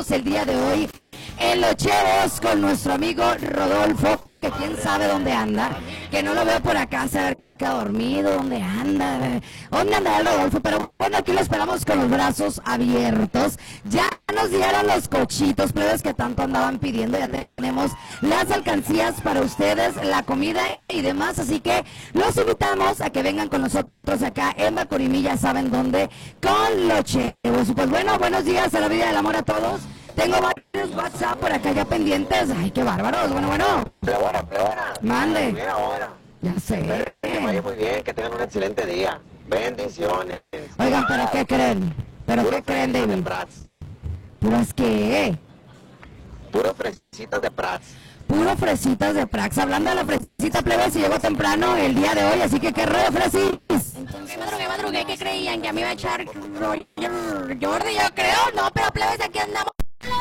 el día de hoy en Los Chevos con nuestro amigo Rodolfo, que quién sabe dónde anda, que no lo veo por acá cerca dormido, dónde anda el Rodolfo, pero bueno, aquí lo esperamos con los brazos abiertos. Ya nos dieron los cochitos, plebes, que tanto andaban pidiendo, ya tenemos las alcancías para ustedes, la comida y demás, así que los invitamos a que vengan con nosotros acá en Bacorimí, ya saben dónde, con Los Chevos. Pues bueno, buenos días a la vida del amor a todos. Tengo varios WhatsApp por acá ya pendientes. Ay, qué bárbaros. Bueno. Plebona. Mande. Mira ahora. Ya sé. Que vaya muy bien, que tengan un excelente día. Bendiciones. Oigan, ¿pero qué creen? ¿Qué creen, David? ¿Puras qué? Puro fresitas de Prats. Puro fresitas de Prax. Hablando de la fresita, plebe, se llegó temprano el día de hoy, así que qué rollo, fresis. Entonces madrugué, ¿qué creían? ¿Que me iba a echar Roger Jordi? Yo creo, no, pero plebes, aquí andamos.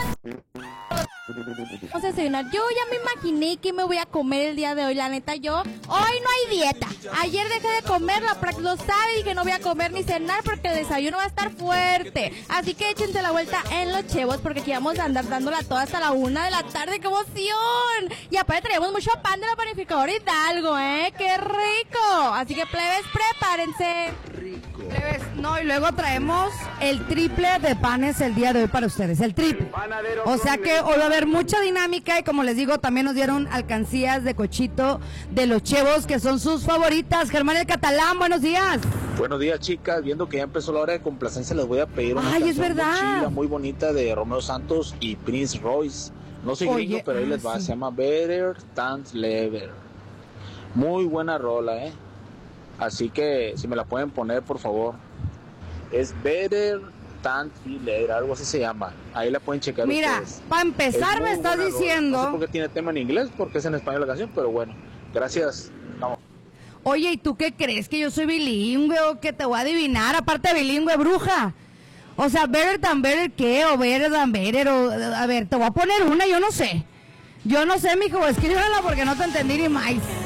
Vamos a desayunar. Yo ya me imaginé que me voy a comer el día de hoy. La neta, hoy no hay dieta. Ayer dejé de comer, la Prax lo sabe, dije no voy a comer ni cenar porque el desayuno va a estar fuerte. Así que échense la vuelta en Los Chevos porque aquí vamos a andar dándola toda hasta la 1 de la tarde. ¡Qué emoción! Y aparte traemos mucho pan de la panificadora Hidalgo, ¡qué rico! Así que plebes, prepárense. Plebes, no, y luego traemos el triple de panes el día de hoy para ustedes, el triple. O sea que hoy va a haber mucha dinámica y como les digo, también nos dieron alcancías de cochito de Los Chevos, que son sus favoritas. Germán el Catalán, buenos días. Buenos días, chicas. Viendo que ya empezó la hora de complacencia, les voy a pedir una Ay, es canción verdad. muy chida, muy bonita de Romeo Santos y Prince Royce. No soy Oye, gringo, pero ahí les va. sí. Se llama Better Than Leather. Muy buena rola, Así que si me la pueden poner, por favor. Es Better Than Leather, algo así se llama. Ahí la pueden checar. Mira, ustedes. para empezar Es me muy estás buena rola. diciendo... No sé por qué tiene tema en inglés, porque es en español la canción, pero bueno. Gracias. Vamos. Oye, ¿y tú qué crees? ¿Que yo soy bilingüe o que te voy a adivinar? Aparte de bilingüe, bruja. O sea, better than better, ¿qué? O better than better, o... A ver, te voy a poner una, yo no sé. Yo no sé, mijo, escríbela porque no te entendí ni más.